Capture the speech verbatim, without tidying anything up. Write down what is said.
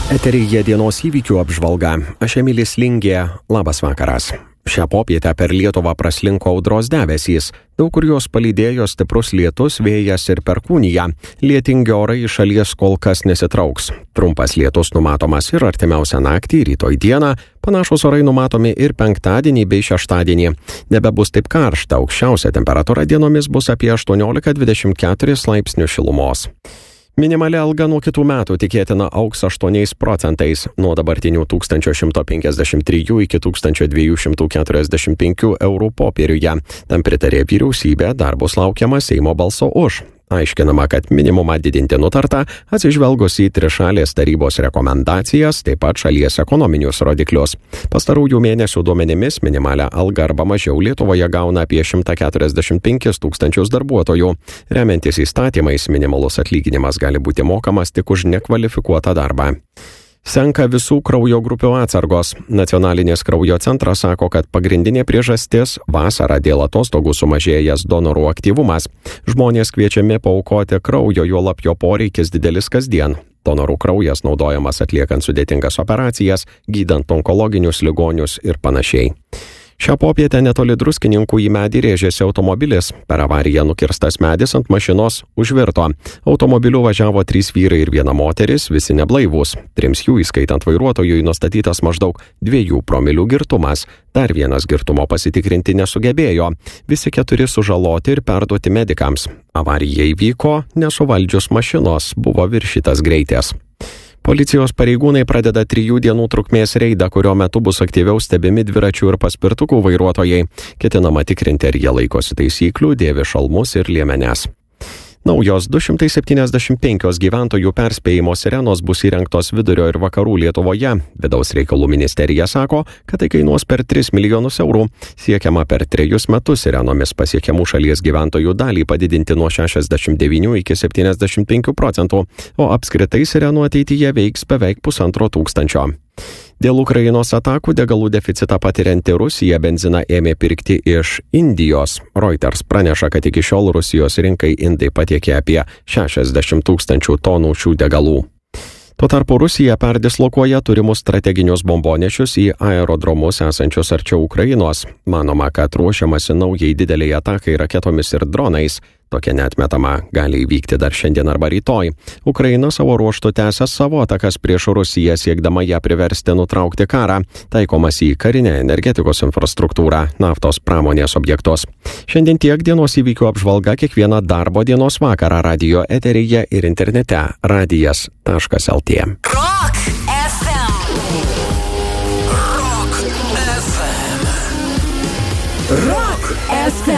Eteryje dienos įvykių apžvalga. Aš Emilis Lingė. Labas vakaras. Šią popietę per Lietuvą praslinko audros debesys. Daug kur jos palydėjo stiprus lietus, vėjas ir perkūnija. Lietingi orai iš šalies kol kas nesitrauks. Trumpas lietus numatomas ir artimiausią naktį, rytoj dieną. Panašus orai numatomi ir penktadienį bei šeštadienį. Nebebus taip karšta, aukščiausia temperatūra dienomis bus apie aštuoniolika dvidešimt keturis laipsnių šilumos. Minimali alga nuo kitų metų tikėtina augs aštuoniais procentais, nuo dabartinių tūkstančio šimto penkiasdešimt trijų iki tūkstančio dviejų šimtų keturiasdešimt penkių eurų popieriuje. Tam pritarė vyriausybė, dar bus laukiama Seimo balso už. Aiškinama, kad minimumą didinti nutarta, atsižvelgus į trišalės tarybos rekomendacijas, taip pat šalies ekonominius rodiklius. Pastarųjų mėnesių duomenimis minimalią algą arba mažiau Lietuvoje gauna apie šimtą keturiasdešimt penkis tūkstančius darbuotojų. Remiantis įstatymais, minimalus atlyginimas gali būti mokamas tik už nekvalifikuotą darbą. Senka visų kraujo grupių atsargos. Nacionalinis kraujo centras sako, kad pagrindinė priežastis – vasarą dėl atostogų sumažėjęs donorų aktyvumas. Žmonės kviečiami paaukoti kraujo, juolab jo poreikis didelis kasdien. Donorų kraujas naudojamas atliekant sudėtingas operacijas, gydant onkologinius ligonius ir panašiai. Šią popietę netoli Druskininkų į medį rėžėsi automobilis. Per avariją nukirstas medis ant mašinos užvirto. Automobiliu važiavo trys vyrai ir viena moteris, visi neblaivūs. Trims jų, įskaitant vairuotojui, nustatytas maždaug dviejų promilių girtumas. Dar vienas girtumo pasitikrinti nesugebėjo. Visi keturi sužaloti ir perduoti medikams. Avarija įvyko nesuvaldžius mašinos, buvo viršytas greitis. Policijos pareigūnai pradeda trijų dienų trukmės reidą, kurio metu bus aktyviau stebimi dviračių ir paspirtukų vairuotojai. Ketinama tikrinti, ar jie laikosi taisyklių, dėvi šalmus ir liemenes. Naujos du šimtai septyniasdešimt penkios gyventojų perspėjimo sirenos bus įrengtos vidurio ir vakarų Lietuvoje. Vidaus reikalų ministerija sako, kad tai kainuos per tris milijonus eurų. Siekiama per trejus metus sirenomis pasiekiamų šalies gyventojų dalį padidinti nuo šešiasdešimt devynių iki septyniasdešimt penkių procentų, o apskritai sirenų ateityje veiks beveik pusantro tūkstančio. Dėl Ukrainos atakų degalų deficitą patirianti Rusija benziną ėmė pirkti iš Indijos. Reuters praneša, kad iki šiol Rusijos rinkai indai patiekė apie šešiasdešimt tūkstančių tonų šių degalų. Tuo tarpu Rusija perdislokuoja turimus strateginius bombonešius į aerodromus esančius arčiau Ukrainos. Manoma, kad ruošiamasi naujai dideliai atakai raketomis ir dronais. Tokia neatmetama gali įvykti dar šiandien arba rytoj. Ukraina savo ruožtu tęsia savo atakas prieš Rusiją, siekdama ją priversti nutraukti karą, taikomas į karinę energetikos infrastruktūrą, naftos pramonės objektus. Šiandien tiek dienos įvykių apžvalga kiekvieną darbo dienos vakarą radijo eteryje ir internete radijas taškas lt. Rock F M. Rock F M. Rock F M.